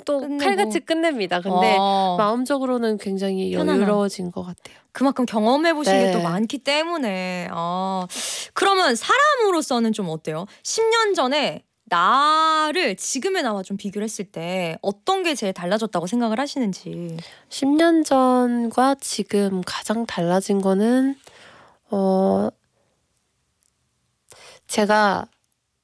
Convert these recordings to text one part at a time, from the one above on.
또 칼같이 끝냅니다. 근데 마음적으로는 굉장히 여유로워진 것 같아요. 그만큼 경험해보신 게 또 많기 때문에. 그러면 사람으로서는 좀 어때요? 10년 전에 나를 지금의 나와 좀 비교를 했을 때 어떤 게 제일 달라졌다고 생각을 하시는지. 10년 전과 지금 가장 달라진 거는 제가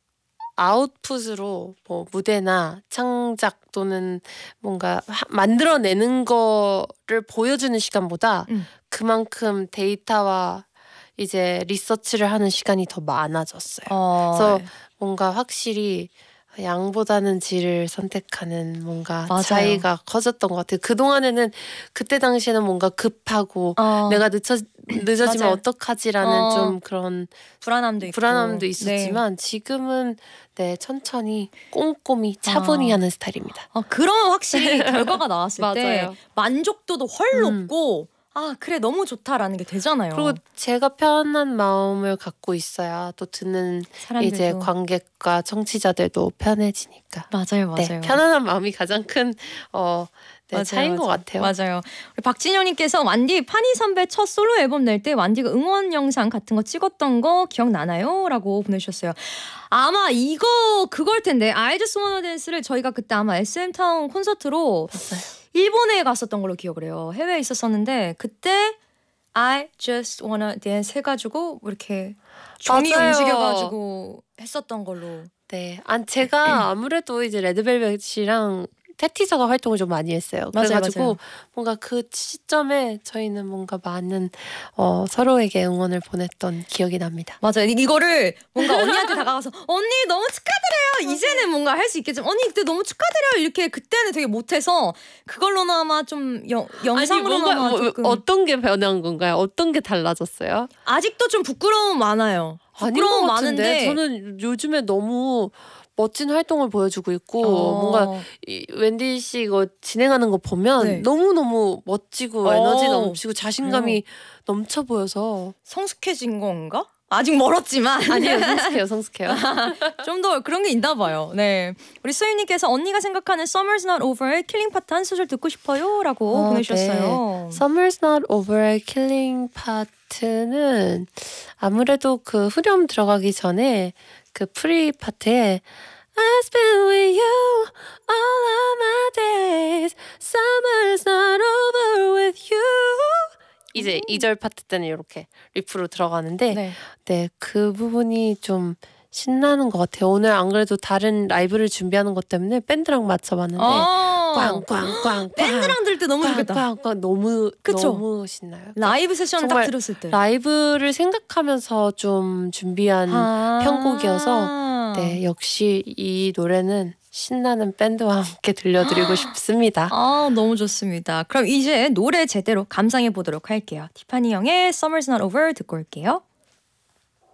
아웃풋으로 뭐 무대나 창작 또는 뭔가 만들어내는 거를 보여주는 시간보다 그만큼 데이터와 이제 리서치를 하는 시간이 더 많아졌어요. 그래서 뭔가 확실히 양보다는 질을 선택하는 뭔가 맞아요. 차이가 커졌던 것 같아요. 그동안에는 그때 당시에는 뭔가 급하고 내가 늦어지면 맞아요. 어떡하지라는 좀 그런 불안함도 있었지만 지금은 천천히 꼼꼼히 차분히 하는 스타일입니다. 그럼 확실히 결과가 나왔을 때 만족도도 훨 높고 그래 너무 좋다라는 게 되잖아요. 그리고 제가 편한 마음을 갖고 있어야 또 듣는 사람들도. 이제 관객과 청취자들도 편해지니까. 맞아요. 편안한 마음이 가장 큰 차이인 것 같아요. 맞아요. 우리 박진영님께서 완디 파니 선배 첫 솔로 앨범 낼 때 완디가 응원 영상 같은 거 찍었던 거 기억나나요? 라고 보내주셨어요. 아마 그걸 텐데 I Just Wanna Dance를 저희가 그때 아마 SM타운 콘서트로 맞아요. 일본에 갔었던 걸로 기억을 해요. 해외에 있었었는데 그때 I just wanna dance 해가지고 이렇게 종이 움직여가지고 했었던 걸로. 제가 아무래도 이제 레드벨벳이랑 테티서가 활동을 좀 많이 했어요. 그래가지고 뭔가 그 시점에 저희는 뭔가 많은 서로에게 응원을 보냈던 기억이 납니다. 맞아요. 이거를 뭔가 언니한테 다가가서 언니 너무 축하드려요. 이제는 뭔가 할 수 있겠지만 언니 그때 너무 축하드려요. 이렇게 그때는 되게 못해서 그걸로나마 좀 영상으로나마 조금 어떤 게 변한 건가요? 어떤 게 달라졌어요? 아직도 좀 부끄러움 많아요. 부끄러움 많은데 저는 요즘에 너무 멋진 활동을 보여주고 있고 뭔가 웬디 씨 이거 진행하는 거 보면 너무너무 멋지고 에너지 넘치고 자신감이 넘쳐 보여서 성숙해진 건가? 아직 멀었지만 아니에요. 성숙해요. 좀 더 그런 게 있나 봐요. 네, 우리 수인님께서 언니가 생각하는 Summer's Not Over의 킬링 파트 한 소절 듣고 싶어요 라고 보내주셨어요. Summer's Not Over의 킬링 파트는 아무래도 그 후렴 들어가기 전에 그 프리 파트에 I've been with you all of my days Summer's not over with you 이제 2절 파트 때는 이렇게 리프로 들어가는데 그 부분이 좀 신나는 것 같아요. 오늘 안 그래도 다른 라이브를 준비하는 것 때문에 밴드랑 맞춰봤는데 꽝꽝꽝 밴드랑 들을 때 너무 좋겠다. 꽝꽝꽝 너무 신나요. 라이브 세션을 딱 들었을 때 라이브를 생각하면서 좀 준비한 편곡이어서 역시 이 노래는 신나는 밴드와 함께 들려드리고 싶습니다. 너무 좋습니다. 그럼 이제 노래 제대로 감상해 보도록 할게요. 티파니 형의 Summer's Not Over 듣고 올게요.